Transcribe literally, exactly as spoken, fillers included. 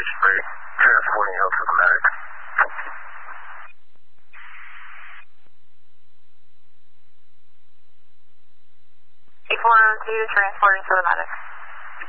station break. Transporting out to the medic. eight four oh two, transporting to the medic.